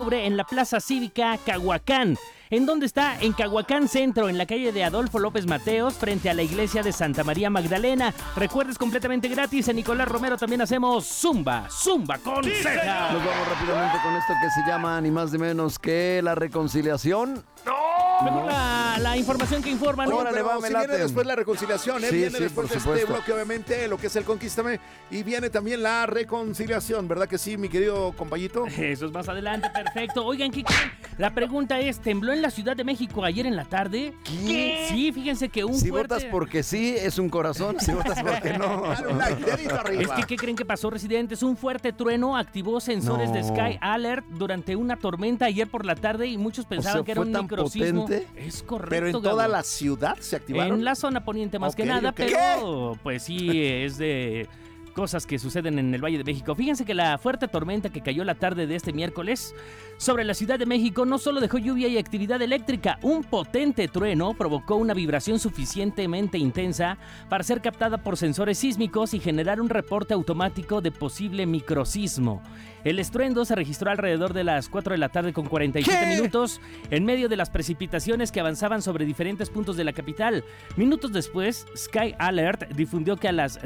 octubre en la Plaza Cívica Cahuacán. ¿En dónde está? En Cahuacán Centro, en la calle de Adolfo López Mateos, frente a la iglesia de Santa María Magdalena. Recuerdes, completamente gratis. En Nicolás Romero también hacemos Zumba con ceja. Nos vamos rápidamente con esto que se llama ni más ni menos que la reconciliación. Mejor la información que informa, ¿no? Órale, Pero va, me si late. viene después la reconciliación, Sí, viene sí, después por de este supuesto. bloque, obviamente, lo que es el Conquístame, y viene también la reconciliación, ¿verdad que sí, mi querido compañito? Eso es más adelante, perfecto. Oigan, ¿qué creen? La pregunta es, ¿tembló en la Ciudad de México ayer en la tarde? ¿Qué? Sí, fíjense que Si fuerte... votas porque sí, es un corazón. Si votas porque no. Dale un like, dedito arriba. Es que, ¿qué creen que pasó, residentes? Un fuerte trueno activó sensores de Sky Alert durante una tormenta ayer por la tarde y muchos pensaban que era ¿fue un tan microsismo. potente? Es correcto, Pero en Gabo. toda la ciudad se activaron. En la zona poniente más Ok, que nada, ok. pero pues sí, es de cosas que suceden en el Valle de México. Fíjense que la fuerte tormenta que cayó la tarde de este miércoles sobre la Ciudad de México no solo dejó lluvia y actividad eléctrica, un potente trueno provocó una vibración suficientemente intensa para ser captada por sensores sísmicos y generar un reporte automático de posible microsismo. El estruendo se registró alrededor de las 4 de la tarde con 47 minutos en medio de las precipitaciones que avanzaban sobre diferentes puntos de la capital. Minutos después, Sky Alert difundió que a las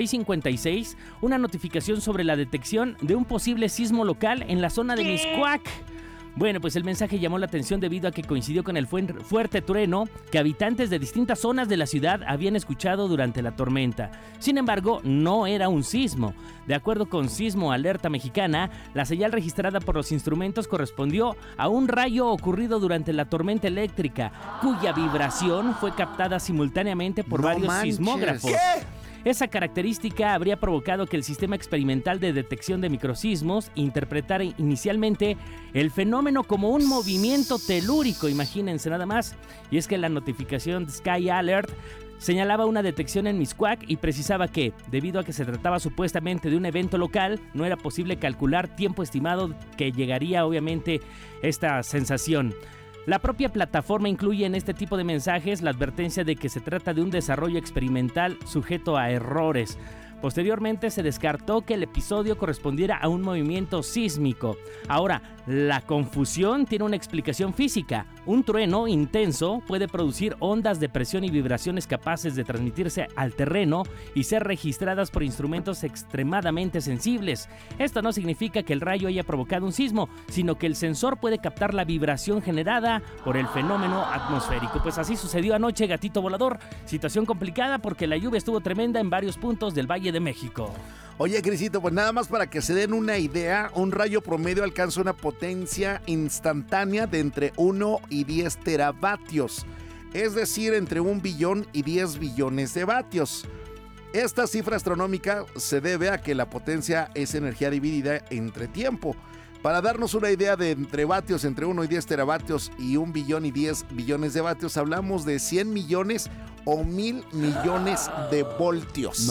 16:56 una notificación sobre la detección de un posible sismo local en la zona de Mixcoac. Bueno, pues el mensaje llamó la atención debido a que coincidió con el fuerte trueno que habitantes de distintas zonas de la ciudad habían escuchado durante la tormenta. Sin embargo, no era un sismo. De acuerdo con Sismo Alerta Mexicana, la señal registrada por los instrumentos correspondió a un rayo ocurrido durante la tormenta eléctrica, cuya vibración fue captada simultáneamente por No varios manches. sismógrafos. Esa característica habría provocado que el sistema experimental de detección de microsismos interpretara inicialmente el fenómeno como un movimiento telúrico, imagínense nada más. Y es que la notificación de Sky Alert señalaba una detección en Mixcoac y precisaba que, debido a que se trataba supuestamente de un evento local, no era posible calcular tiempo estimado que llegaría obviamente esta sensación. La propia plataforma incluye en este tipo de mensajes la advertencia de que se trata de un desarrollo experimental sujeto a errores. Posteriormente se descartó que el episodio correspondiera a un movimiento sísmico. Ahora, la confusión tiene una explicación física. Un trueno intenso puede producir ondas de presión y vibraciones capaces de transmitirse al terreno y ser registradas por instrumentos extremadamente sensibles. Esto no significa que el rayo haya provocado un sismo, sino que el sensor puede captar la vibración generada por el fenómeno atmosférico. Pues así sucedió anoche, gatito volador. Situación complicada porque la lluvia estuvo tremenda en varios puntos del Valle de México. Oye, Crisito, pues nada más para que se den una idea, un rayo promedio alcanza una potencia instantánea de entre 1 y 10 teravatios, es decir, entre 1 billón y 10 billones de vatios. Esta cifra astronómica se debe a que la potencia es energía dividida entre tiempo. Para darnos una idea de entre vatios, entre 1 y 10 teravatios y 1 billón y 10 billones de vatios, hablamos de 100 millones o 1000 millones de voltios.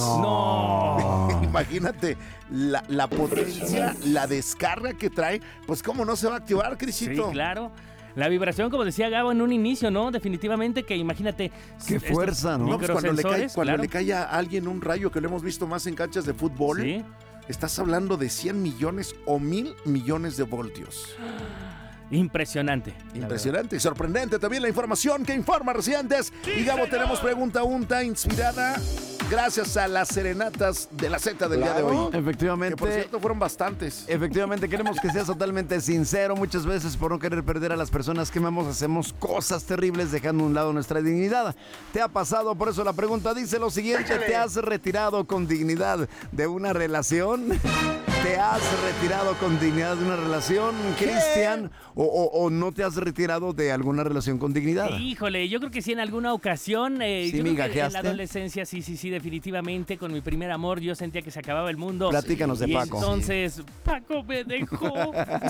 No. Imagínate la potencia, la descarga que trae, pues cómo no se va a activar, Crisito. Sí, claro. La vibración, como decía Gabo en un inicio, ¿no? Definitivamente que imagínate... Qué fuerza, ¿no? No, pues cuando microsensores, le cae a alguien un rayo, que lo hemos visto más en canchas de fútbol, Sí. estás hablando de 100 millones o 1000 millones de voltios. Impresionante. Impresionante y sorprendente también la información que informa residentes. Y Gabo, tenemos pregunta unta inspirada gracias a las serenatas de la Z del día de hoy. Efectivamente. Que por cierto fueron bastantes. Efectivamente, queremos que seas totalmente sincero. Muchas veces, por no querer perder a las personas que amamos, hacemos cosas terribles dejando a un lado nuestra dignidad. ¿Te ha pasado? Por eso la pregunta dice lo siguiente: ¿te has retirado con dignidad de una relación? ¿Te has retirado con dignidad de una relación, Cristian? ¿O no te has retirado de alguna relación con dignidad? Híjole, yo creo que sí en alguna ocasión. ¿Sí yo creo que migajeaste? en la adolescencia, sí, definitivamente. Con mi primer amor yo sentía que se acababa el mundo. Platícanos de y Paco. Entonces, Paco me dejó.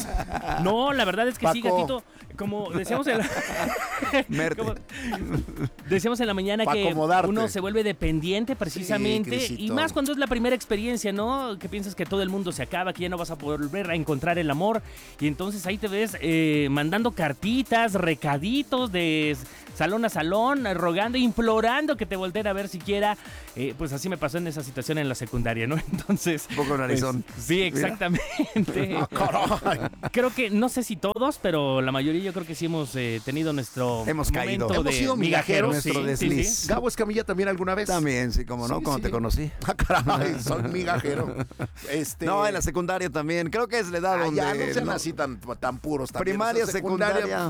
No, la verdad es que sí, Paco. gatito. Como decíamos en la... Merte. como decíamos en la mañana Pa' que acomodarte. uno se vuelve dependiente precisamente. Sí, y Crisito. más cuando es la primera experiencia, ¿no? Que piensas que todo el mundo se acaba, que ya no vas a volver a encontrar el amor. Y entonces ahí te ves mandando cartitas, recaditos de salón a salón, rogando, implorando que te volteen a ver siquiera. Pues así me pasó en esa situación en la secundaria, ¿no? Entonces... Un poco narizón. Pues, sí, exactamente. Creo que, no sé si todos, pero la mayoría yo creo que sí hemos tenido nuestro Hemos caído. Hemos sido migajeros. Nuestro desliz. Gabo Escamilla también alguna vez. También, sí, como no, Sí, cuando sí. te conocí. Caray, soy migajero. No, en la secundaria también. Creo que es la edad donde... ya no sean no, así tan puros también. Primaria, O sea, secundaria.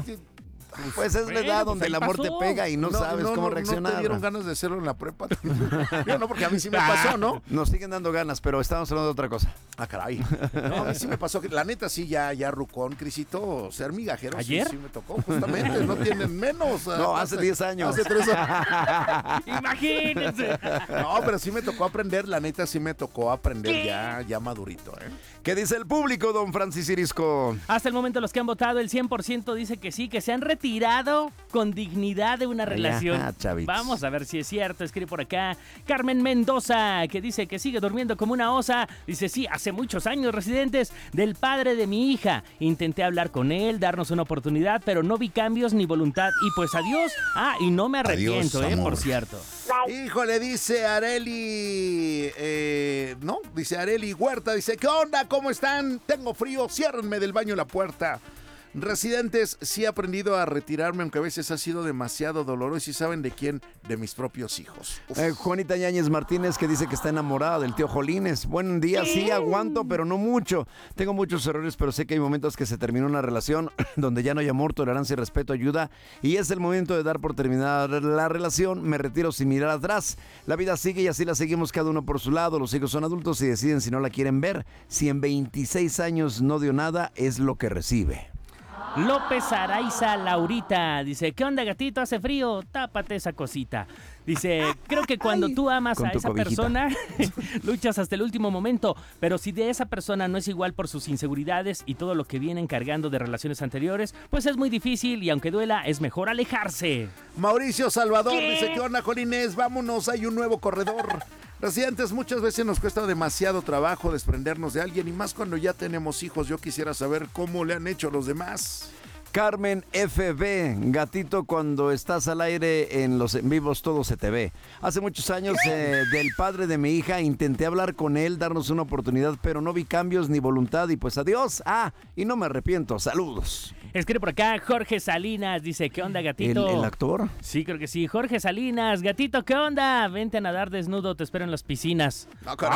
Pues es la edad donde el amor te pega y no sabes cómo reaccionar. ¿No te dieron ganas de hacerlo en la prepa? Yo no, porque a mí sí me pasó, ¿no? Nos siguen dando ganas, pero estamos hablando de otra cosa. Ah, caray. No, a mí sí me pasó. La neta, sí, ya rucón, Crisito, ser migajero. ¿Ayer? Sí me tocó, justamente. No tienen menos. No, hace 10 años. Hace 3 años. Imagínense. No, pero sí me tocó aprender. La neta, sí me tocó aprender ya madurito, ¿eh? ¿Qué dice el público, don Francis Irisco? Hasta el momento los que han votado, el 100% dice que sí, que se han retirado con dignidad de una relación. Chavitos. Vamos a ver si es cierto. Escribe por acá Carmen Mendoza, que dice que sigue durmiendo como una osa. Dice, sí, hace muchos años, residentes, del padre de mi hija. Intenté hablar con él, darnos una oportunidad, pero no vi cambios ni voluntad. Y pues adiós. Ah, y no me arrepiento, Adiós, amor. por cierto. Híjole, dice Areli, no, dice Areli Huerta, dice, ¿qué onda? ¿Cómo están? Tengo frío, ciérrenme del baño la puerta. Residentes, sí he aprendido a retirarme, aunque a veces ha sido demasiado doloroso. ¿Y saben de quién? De mis propios hijos. Juanita Yáñez Martínez, que dice que está enamorada del tío Jolines. Buen día, sí, aguanto, pero no mucho. Tengo muchos errores, pero sé que hay momentos que se terminó una relación donde ya no hay amor, tolerancia y respeto, ayuda. Y es el momento de dar por terminada la relación. Me retiro sin mirar atrás. La vida sigue y así la seguimos cada uno por su lado. Los hijos son adultos y deciden si no la quieren ver. Si en 26 años no dio nada, es lo que recibe. López Araiza Laurita dice, ¿qué onda, gatito? ¿Hace frío? Tápate esa cosita. Dice, creo que cuando tú amas con a tu esa cobijita. persona, luchas hasta el último momento, pero si de esa persona no es igual por sus inseguridades y todo lo que vienen cargando de relaciones anteriores, pues es muy difícil y aunque duela, es mejor alejarse. Mauricio Salvador dice, ¿qué onda, Jolines? Vámonos, hay un nuevo corredor. Residentes, muchas veces nos cuesta demasiado trabajo desprendernos de alguien y más cuando ya tenemos hijos. Yo quisiera saber cómo le han hecho los demás. Carmen FB, gatito, cuando estás al aire en los en vivos todo se te ve. Hace muchos años del padre de mi hija intenté hablar con él, darnos una oportunidad, pero no vi cambios ni voluntad y pues adiós. Y no me arrepiento. Saludos. Escribe por acá Jorge Salinas, dice, ¿qué onda, gatito? ¿El actor? Sí, creo que sí. Jorge Salinas, gatito, ¿qué onda? Vente a nadar desnudo, te espero en las piscinas.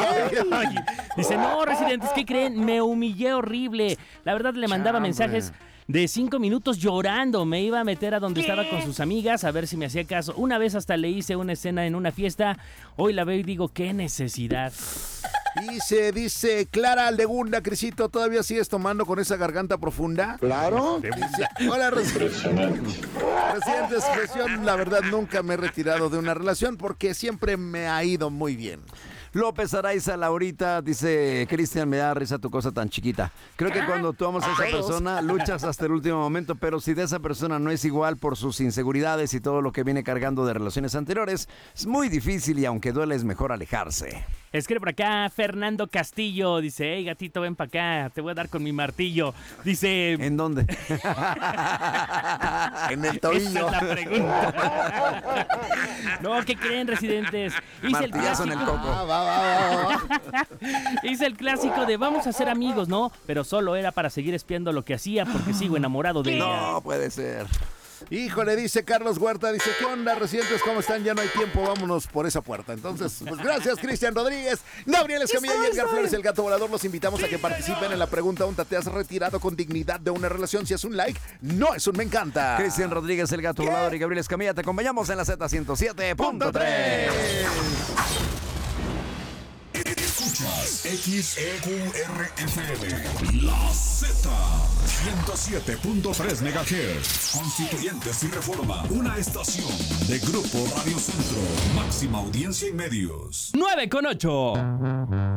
Ay, dice, no, residentes, ¿qué creen? Me humillé horrible. La verdad le mandaba mensajes de 5 minutos llorando. Me iba a meter a donde estaba con sus amigas a ver si me hacía caso. Una vez hasta le hice una escena en una fiesta. Hoy la veo y digo, qué necesidad. Dice Clara Aldegunda, Crisito, ¿todavía sigues tomando con esa garganta profunda? Claro. Dice, hola, residentes, expresión, la verdad nunca me he retirado de una relación porque siempre me ha ido muy bien. López Araiza Laurita dice, Cristian, me da risa tu cosa tan chiquita. Creo que cuando tú amas a esa persona, luchas hasta el último momento, pero si de esa persona no es igual por sus inseguridades y todo lo que viene cargando de relaciones anteriores, es muy difícil y aunque duele es mejor alejarse. Escribe por acá Fernando Castillo, dice, hey, gatito, ven para acá, te voy a dar con mi martillo. Dice... ¿En dónde? En el Esa tobillo. es la pregunta. No, ¿qué creen, residentes? Hice el Martillazo en el clásico. coco. Hice el clásico de vamos a ser amigos, ¿no? Pero solo era para seguir espiando lo que hacía porque sigo enamorado de ella. No puede ser. Híjole, dice Carlos Huerta, dice, ¿qué onda, residentes? ¿Cómo están? Ya no hay tiempo, vámonos por esa puerta. Entonces, pues gracias, Cristian Rodríguez, Gabriel Escamilla y Edgar Flores, el Gato Volador. Los invitamos a que participen en la pregunta, ¿dónde te has retirado con dignidad de una relación? Si es un like, no es un me encanta. Cristian Rodríguez, el Gato Volador y Gabriel Escamilla, te acompañamos en la Z107.3. Escuchas XEQRFM, La Z, 107.3 MHz, Constituyentes y Reforma, una estación de Grupo Radio Centro, máxima audiencia y medios. 9:08.